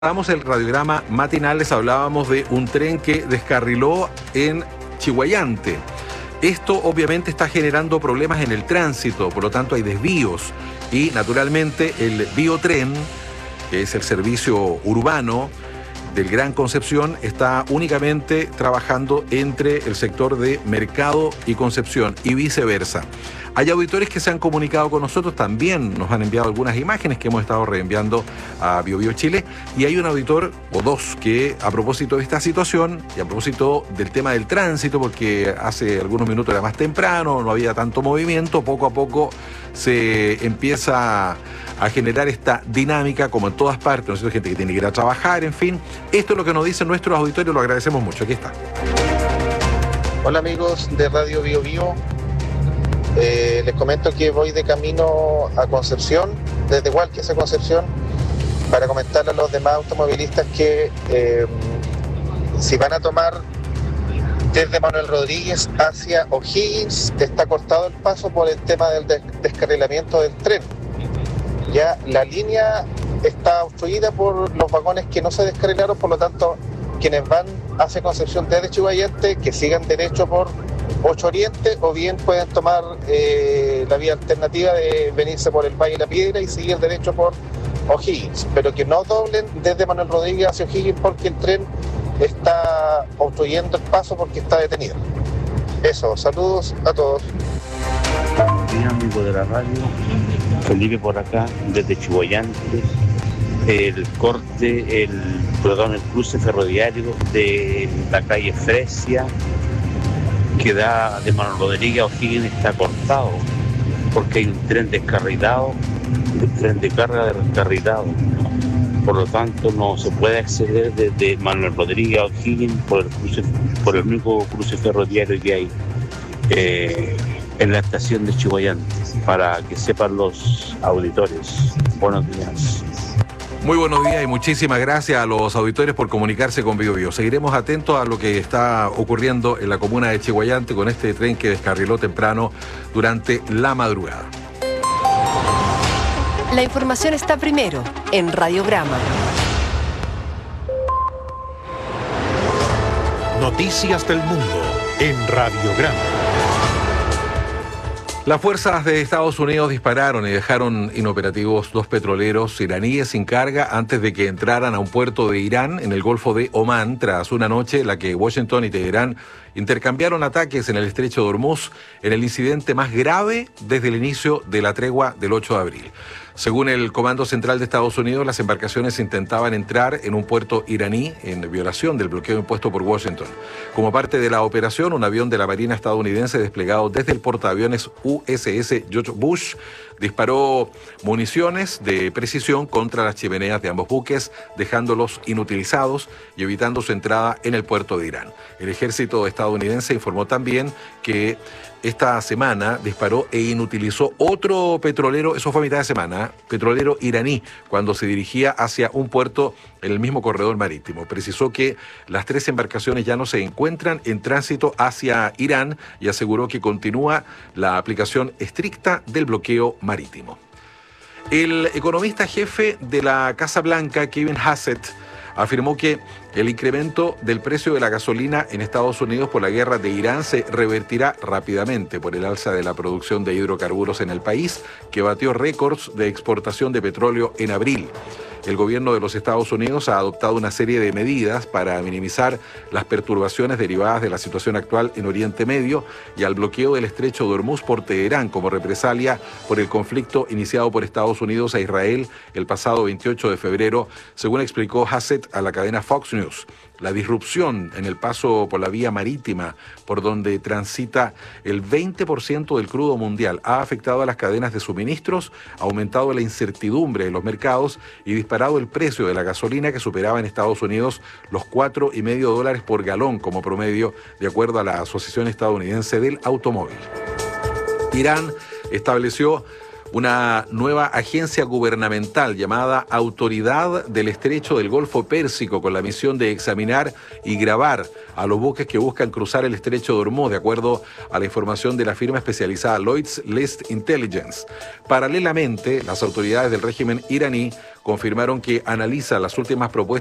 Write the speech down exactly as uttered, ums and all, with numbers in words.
Damos el radiograma matinal, les hablábamos de un tren que descarriló en Chillhuayante. Esto obviamente está generando problemas en el tránsito, por lo tanto hay desvíos y naturalmente el Biotren, que es el servicio urbano del Gran Concepción, está únicamente trabajando entre el sector de Mercado y Concepción y viceversa. Hay auditores que se han comunicado con nosotros, también nos han enviado algunas imágenes que hemos estado reenviando a BioBio Chile, y hay un auditor o dos que, a propósito de esta situación y a propósito del tema del tránsito, porque hace algunos minutos era más temprano, no había tanto movimiento, poco a poco se empieza a generar esta dinámica como en todas partes, ¿no es cierto? Gente que tiene que ir a trabajar, en fin. Esto es lo que nos dicen nuestros auditores, lo agradecemos mucho. Aquí está. Hola amigos de Radio BioBio. Eh, les comento que voy de camino a Concepción, desde Hualqui a Concepción, para comentarle a los demás automovilistas que eh, si van a tomar desde Manuel Rodríguez hacia O'Higgins, está cortado el paso por el tema del des- descarrilamiento del tren. Ya la línea está obstruida por los vagones que no se descarrilaron, por lo tanto, quienes van hacia Concepción desde Chillhuayante, que sigan derecho por ocho Oriente, o bien pueden tomar eh, la vía alternativa de venirse por el Valle de la Piedra y seguir derecho por O'Higgins, pero que no doblen desde Manuel Rodríguez hacia O'Higgins porque el tren está obstruyendo el paso porque está detenido. Eso, saludos a todos. Buenos días, amigos de la radio. Felipe por acá, desde Chillhuayante. El corte, el, perdón, el cruce ferroviario de la calle Fresia, que da de Manuel Rodríguez a O'Higgins, está cortado porque hay un tren descarrilado, un tren de carga descarrilado. Por lo tanto, no se puede acceder desde Manuel Rodríguez a O'Higgins por el cruce, por el único cruce ferroviario que hay eh, en la estación de Chillhuayante, para que sepan los auditores. Buenos días. Muy buenos días y muchísimas gracias a los auditores por comunicarse con BioBio. Seguiremos atentos a lo que está ocurriendo en la comuna de Chillhuayante con este tren que descarriló temprano durante la madrugada. La información está primero en Radiograma. Noticias del mundo en Radiograma. Las fuerzas de Estados Unidos dispararon y dejaron inoperativos dos petroleros iraníes sin carga antes de que entraran a un puerto de Irán en el Golfo de Omán, tras una noche en la que Washington y Teherán intercambiaron ataques en el estrecho de Hormuz en el incidente más grave desde el inicio de la tregua del ocho de abril. Según el Comando Central de Estados Unidos, las embarcaciones intentaban entrar en un puerto iraní en violación del bloqueo impuesto por Washington. Como parte de la operación, un avión de la Marina estadounidense desplegado desde el portaaviones U S S George Bush disparó municiones de precisión contra las chimeneas de ambos buques, dejándolos inutilizados y evitando su entrada en el puerto de Irán. El ejército estadounidense informó también que esta semana disparó e inutilizó otro petrolero, eso fue a mitad de semana, petrolero iraní, cuando se dirigía hacia un puerto en el mismo corredor marítimo. Precisó que las tres embarcaciones ya no se encuentran en tránsito hacia Irán y aseguró que continúa la aplicación estricta del bloqueo marítimo. El economista jefe de la Casa Blanca, Kevin Hassett, afirmó que el incremento del precio de la gasolina en Estados Unidos por la guerra de Irán se revertirá rápidamente por el alza de la producción de hidrocarburos en el país, que batió récords de exportación de petróleo en abril. El gobierno de los Estados Unidos ha adoptado una serie de medidas para minimizar las perturbaciones derivadas de la situación actual en Oriente Medio y al bloqueo del estrecho de Hormuz por Teherán como represalia por el conflicto iniciado por Estados Unidos a Israel el pasado veintiocho de febrero, según explicó Hassett a la cadena Fox News. La disrupción en el paso por la vía marítima por donde transita el veinte por ciento del crudo mundial ha afectado a las cadenas de suministros, aumentado la incertidumbre en los mercados y disparado el precio de la gasolina, que superaba en Estados Unidos los cuatro y medio dólares por galón como promedio, de acuerdo a la Asociación Estadounidense del Automóvil. Irán estableció una nueva agencia gubernamental llamada Autoridad del Estrecho del Golfo Pérsico, con la misión de examinar y grabar a los buques que buscan cruzar el estrecho de Hormuz, de acuerdo a la información de la firma especializada Lloyd's List Intelligence. Paralelamente, las autoridades del régimen iraní confirmaron que analizan las últimas propuestas